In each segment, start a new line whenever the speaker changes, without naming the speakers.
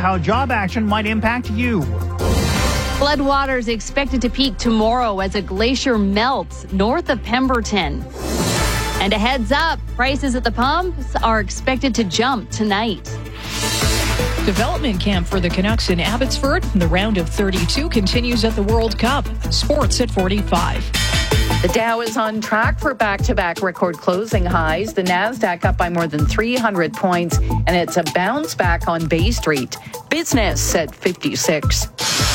how job action might impact you.
Floodwaters expected to peak tomorrow as a glacier melts north of Pemberton. And a heads up, prices at the pumps are expected to jump tonight.
Development camp for the Canucks in Abbotsford. The round of 32 continues at the World Cup. Sports at 45.
The Dow is on track for back-to-back record closing highs. The Nasdaq up by more than 300 points, and it's a bounce back on Bay Street. Business at 56.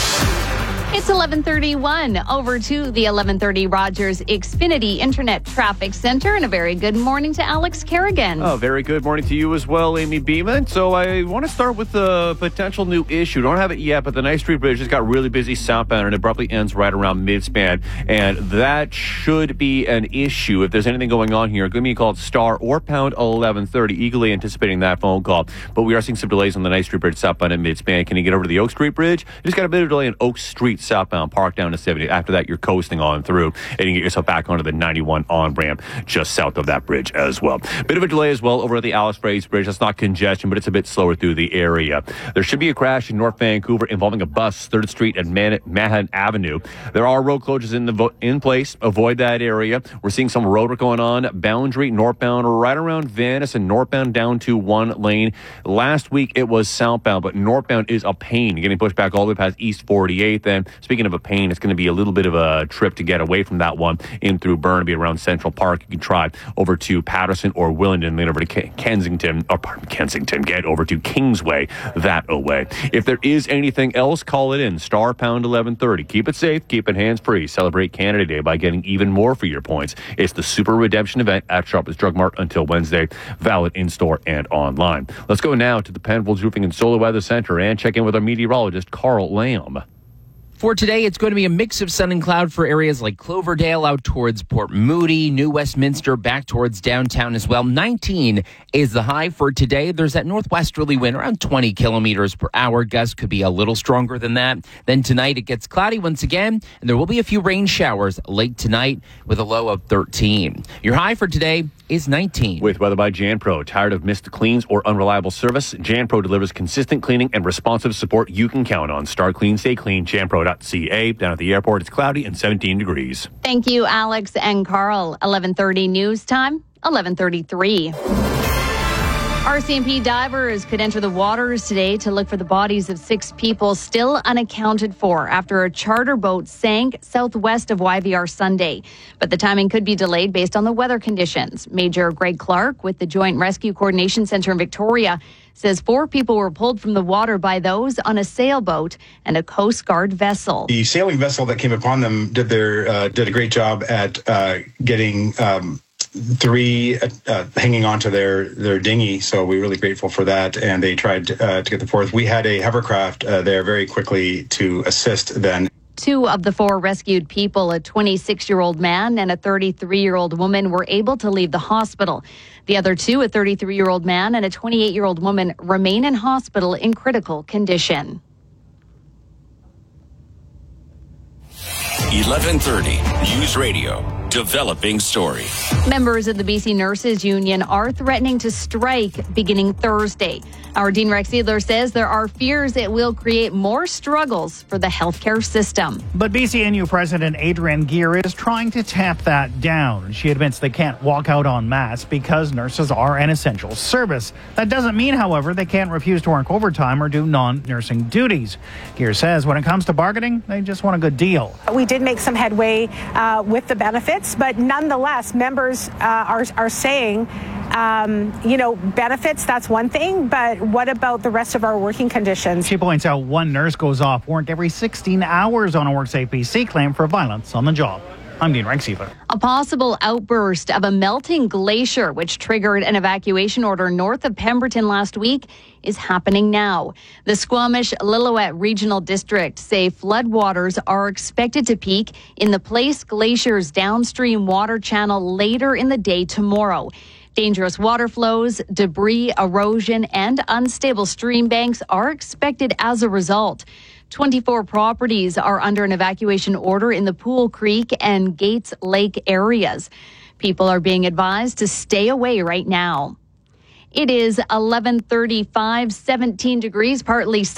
It's 11:31. Over to the 11:30 Rogers Xfinity Internet Traffic Center, and a very good morning to Alex Kerrigan.
Oh, very good morning to you as well, Amy Beeman. So I want to start with a potential new issue. Don't have it yet, but the Ninth Street Bridge just got really busy southbound and abruptly ends right around mid-span, and that should be an issue. If there's anything going on here, give me a call at star or pound 1130, eagerly anticipating that phone call. But we are seeing some delays on the Ninth Street Bridge southbound and mid-span. Can you get over to the Oak Street Bridge? You just got a bit of delay on Oak Street southbound, park down to 70. After that, you're coasting on through, and you can get yourself back onto the 91 on-ramp just south of that bridge as well. Bit of a delay as well over at the Alice Fraser Bridge. That's not congestion, but it's a bit slower through the area. There should be a crash in North Vancouver involving a bus, 3rd Street and Manhattan Avenue. There are road closures in place. Avoid that area. We're seeing some road work going on. Boundary, northbound, right around Venice and northbound down to one lane. Last week, it was southbound, but northbound is a pain. You're getting pushed back all the way past East 48th. And speaking of a pain, it's going to be a little bit of a trip to get away from that one in through Burnaby around Central Park. You can try over to Patterson or Willingdon, then over to Kensington, get over to Kingsway that away. If there is anything else, call it in. Star pound 1130. Keep it safe, keep it hands-free. Celebrate Canada Day by getting even more for your points. It's the Super Redemption event at Sharpless Drug Mart until Wednesday. Valid in-store and online. Let's go now to the Penfolds Roofing and Solar Weather Center and check in with our meteorologist, Carl Lamb.
For today, it's going to be a mix of sun and cloud for areas like Cloverdale out towards Port Moody, New Westminster back towards downtown as well. 19 is the high for today. There's that northwesterly wind around 20 kilometers per hour. Gusts could be a little stronger than that. Then tonight it gets cloudy once again, and there will be a few rain showers late tonight with a low of 13. Your high for today is 19.
With weather by JanPro. Tired of missed cleans or unreliable service? JanPro delivers consistent cleaning and responsive support you can count on. Start clean, stay clean. JanPro.ca. Down at the airport, it's cloudy and 17 degrees.
Thank you, Alex and Carl. 11:30 news time, 11:33. RCMP divers could enter the waters today to look for the bodies of 6 people still unaccounted for after a charter boat sank southwest of YVR Sunday. But the timing could be delayed based on the weather conditions. Major Greg Clark with the Joint Rescue Coordination Center in Victoria says 4 people were pulled from the water by those on a sailboat and a Coast Guard vessel.
The sailing vessel that came upon them did a great job at getting 3 hanging onto their dinghy, so we're really grateful for that, and they tried to get the 4th. We had a hovercraft there very quickly to assist then.
2 of the 4 rescued people, a 26-year-old man and a 33-year-old woman, were able to leave the hospital. The other 2, a 33-year-old man and a 28-year-old woman, remain in hospital in critical condition.
1130 News Radio. Developing story.
Members of the BC Nurses Union are threatening to strike beginning Thursday. Our Dean Rex Seidler says there are fears it will create more struggles for the healthcare system.
But BCNU President Adrienne Gear is trying to tamp that down. She admits they can't walk out en masse because nurses are an essential service. That doesn't mean, however, they can't refuse to work overtime or do non-nursing duties. Gear says when it comes to bargaining, they just want a good deal.
We did make some headway with the benefits, but nonetheless, members are saying, benefits, that's one thing, but what about the rest of our working conditions?
She points out one nurse goes off work every 16 hours on a WorkSafe BC claim for violence on the job. I'm Dean Rex Seidler.
A possible outburst of a melting glacier, which triggered an evacuation order north of Pemberton last week, is happening now. The Squamish-Lillooet Regional District say floodwaters are expected to peak in the Place Glacier's downstream water channel later in the day tomorrow. Dangerous water flows, debris, erosion, and unstable stream banks are expected as a result. 24 properties are under an evacuation order in the Pool Creek and Gates Lake areas. People are being advised to stay away right now. It is 11:35, 17 degrees, partly